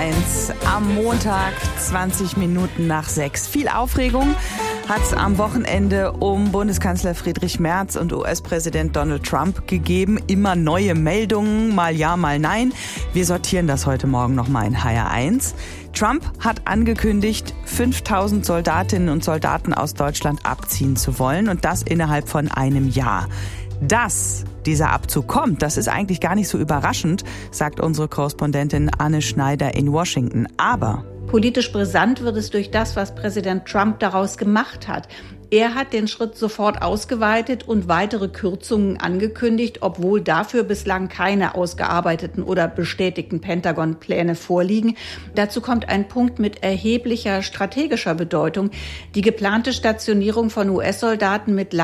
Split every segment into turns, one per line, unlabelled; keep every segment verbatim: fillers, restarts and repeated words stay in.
eins am Montag, zwanzig Minuten nach sechs. Viel Aufregung hat es am Wochenende um Bundeskanzler Friedrich Merz und U S-Präsident Donald Trump gegeben. Immer neue Meldungen, mal ja, mal nein. Wir sortieren das heute Morgen nochmal in H R eins. Trump hat angekündigt, fünftausend Soldatinnen und Soldaten aus Deutschland abziehen zu wollen und das innerhalb von einem Jahr. Dass dieser Abzug kommt, das ist eigentlich gar nicht so überraschend, sagt unsere Korrespondentin Anne Schneider in Washington. Aber
politisch brisant wird es durch das, was Präsident Trump daraus gemacht hat. Er hat den Schritt sofort ausgeweitet und weitere Kürzungen angekündigt, obwohl dafür bislang keine ausgearbeiteten oder bestätigten Pentagon-Pläne vorliegen. Dazu kommt ein Punkt mit erheblicher strategischer Bedeutung. Die geplante Stationierung von U S-Soldaten mit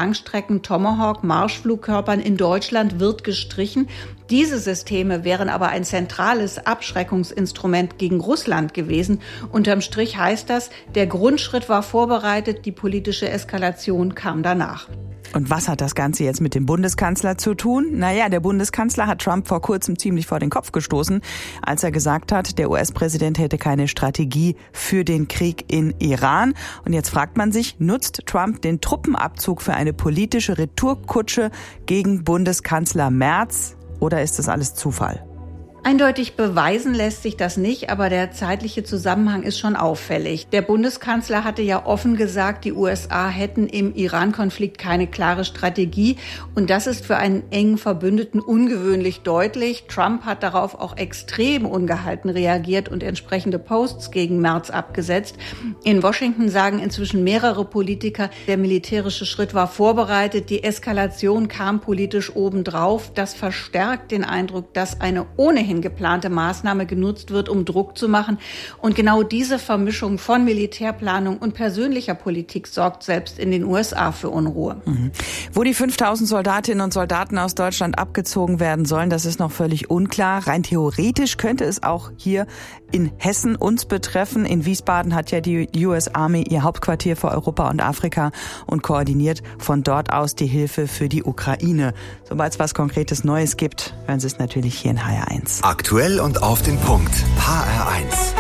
Langstrecken-Tomahawk-Marschflugkörpern in Deutschland wird gestrichen. Diese Systeme wären aber ein zentrales Abschreckungsinstrument gegen Russland gewesen. Unterm Strich heißt das, der Grundschritt war vorbereitet, die politische Eskalation kam danach.
Und was hat das Ganze jetzt mit dem Bundeskanzler zu tun? Naja, der Bundeskanzler hat Trump vor kurzem ziemlich vor den Kopf gestoßen, als er gesagt hat, der U S-Präsident hätte keine Strategie für den Krieg in Iran. Und jetzt fragt man sich, nutzt Trump den Truppenabzug für eine politische Retourkutsche gegen Bundeskanzler Merz? Oder ist das alles Zufall?
Eindeutig beweisen lässt sich das nicht, aber der zeitliche Zusammenhang ist schon auffällig. Der Bundeskanzler hatte ja offen gesagt, die U S A hätten im Iran-Konflikt keine klare Strategie. Und das ist für einen engen Verbündeten ungewöhnlich deutlich. Trump hat darauf auch extrem ungehalten reagiert und entsprechende Posts gegen Merz abgesetzt. In Washington sagen inzwischen mehrere Politiker, der militärische Schritt war vorbereitet, die Eskalation kam politisch obendrauf. Das verstärkt den Eindruck, dass eine ohnehin geplante Maßnahme genutzt wird, um Druck zu machen. Und genau diese Vermischung von Militärplanung und persönlicher Politik sorgt selbst in den U S A für Unruhe.
Mhm. Wo die fünftausend Soldatinnen und Soldaten aus Deutschland abgezogen werden sollen, das ist noch völlig unklar. Rein theoretisch könnte es auch hier in Hessen uns betreffen. In Wiesbaden hat ja die U S Army ihr Hauptquartier für Europa und Afrika und koordiniert von dort aus die Hilfe für die Ukraine. Sobald es was Konkretes Neues gibt, hören Sie es natürlich hier in H R eins.
Aktuell und auf den Punkt. H R eins.